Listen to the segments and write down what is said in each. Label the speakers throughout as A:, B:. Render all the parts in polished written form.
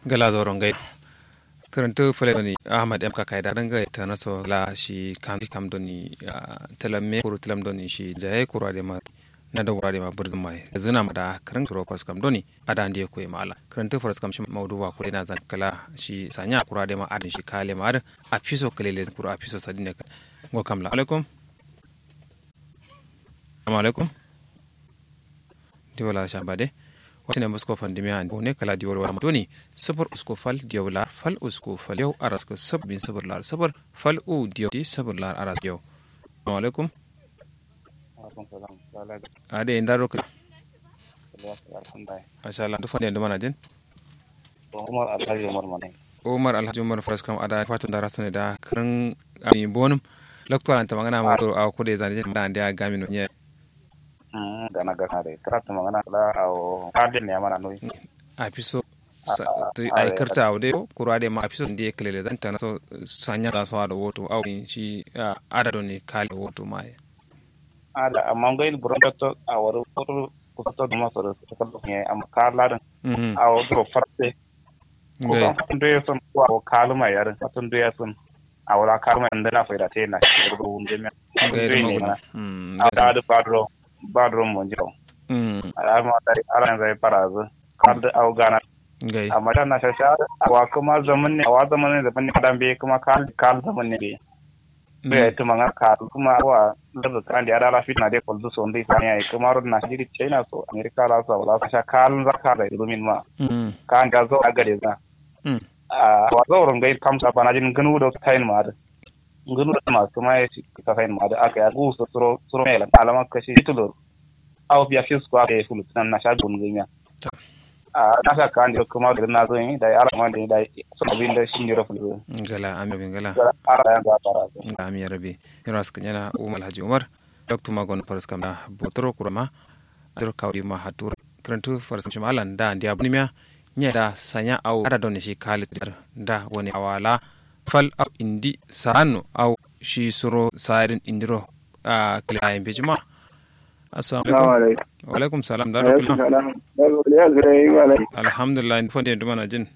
A: gala zoron gai karantu fulani ahmad m kakai da danga ta naso la shi kam doni talamme kuru talam doni shi jaye kura de ma na da wurare ma burzun mai zuna ma da karantu ropas kam doni adan da koyi mala karantu faras kam shi mauduwa ko ina zan kala shi sanya kura de ma adin shi kale ma a fiso kalele kura a fiso sadine go kamla alaikum assalamu alaikum diwala shambade wani musko fandimiya ne kala diwar wa doni sabar usko fal diwala fal usko fal yau aras ko sabbin sabar lar sabar fal u diwati sabar lar aras yau assalamu alaikum ade indaro ka mashallah du fande ndumana jin Umar Alhaji Umar Fraskam ada fatun da rasane da kan ami bonum loktoran ta magana ma to a kude zan jin da ya gami no nye
B: gana gana de karatu magana da o kadin ne mana no
A: apiso ai karta aude kurade ma apiso ndiye kelele dan tan so sanya da so da woto au shi ada don ne kale woto mai
B: ada amma ngai buronto to awaro woto ko to ma so to ne am karla dan awo do farse ko ndo son ko kalma yar to ndo yason awara kalma ndana faida te na ko wunde me ada badro monjo ama dai aran zai farazu kad au gana
A: gai
B: amma dan na shasha wa kuma zaman ne da fanni kadan be kuma kal zaman ne be to manga kal kuma wa da kan da ara fitna de koldu so ndai sani ai kuma ro na jiri china so america la so la sha kal za ka da rumin ma kan ga zo agare za wa zo ron gai kamsa bana jin ganu da tain ma da ngunu da ma kuma ya ci ka fain ma da aka ya gusa suro mela alama kashi titulo aw biya fis ko ake fulu tan na shagun ganya na sha kan da kuma da na zo yi da alama da so abin da shi ne rafulu
A: gala amin gala
B: ara ya ga fara
A: amin rabbi yana suka yana Umar Alhaji Umar Dr. Magon Farskam da botoro kurama dur kawdi ma hatur karantu Farskam shi malan da ndiya bunimiya nya da sanya au ada don shi kalit da wani awala fal au indi sarano au shi suro sarin indiro a klayin bijima assalamu alaikum wa alaikum salam da rahmatullah alhamdulillah in fonde dumana jin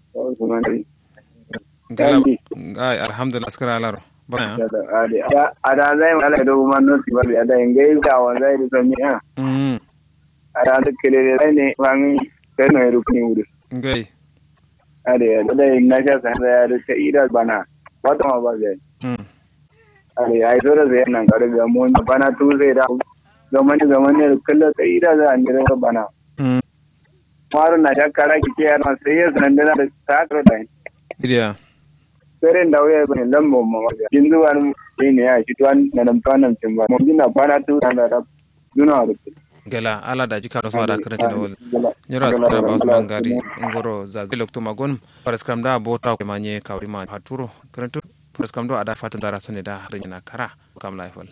A: ai alhamdulillah askara alaro bana
C: ada zai mala da man no tibabi ada ngai da wa zai da sami ada da kelele ne wangi kana rukuni wuri
A: ngai
C: ada na sha san da ta ida bana wata ma ba zai ai dole zai nan kare ga mun bana tu zai da zaman ne kullu ta ida za an dira bana maru na sha kara kike yana sai ya san da ta karo da
A: idiya
C: sere da waya bane lambo ma jindu an ne ya shi tuan nan panan tin ba mun dina bana tu da duna rubutu
A: gala ala da jika rasu da karanta da wal nyoro askara ba usman gari ngoro za lokto magon paraskram da bota ko manye kawri ma haturo karanta paraskram do ada fatan da rasane da rinya kara kam laifal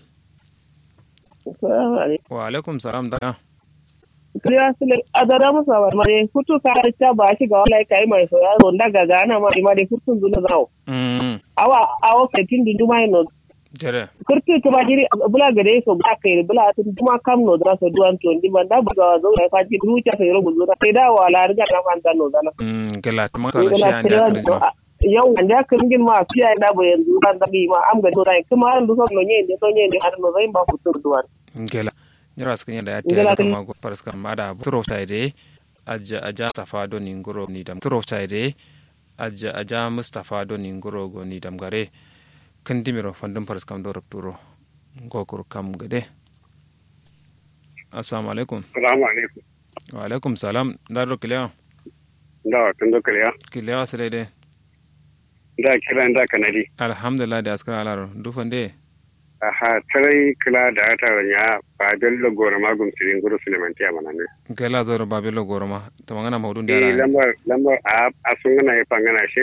A: wa alaikum salam da
D: kiriya sile adara musa war mare futu ka ta ba shi ga wallahi kai mai so yaro daga gana ma mare futun zuna zawo awa ketin dindu mai no
A: jere
D: kurti to bajiri bula gade so ba kai bula tun kuma kam no dra so duan to ndi banda ba zo ai faji rucha sai rogo zo sai da wala riga na kan no dana
A: gala kuma kana shi an da kare
D: yau anda kringin ma fiya da bo yanzu ban da bi ma am ga to dai kuma an duso no nyende har no zai ba futur duan
A: gala nyara skin da ya ta da ma go paraska ma da turo sai aja tafa do ni ngoro ni dam turo sai aja mustafa do ni ngoro go ni dam gare kan dimiro fandum faras kam do rapturo gokur kam gade assalamu alaikum wa alaikum salam daro kliya
E: da kan do
A: kliya sare de
E: da kira da kanadi
A: alhamdulillah da askara alaro du fande
E: aha tare kila da ta ya ba dallo gora magum sirin guru sulemantiya manane
A: kala do babelo goroma to mangana mawdun da
E: lambar a sungana ya pangana shi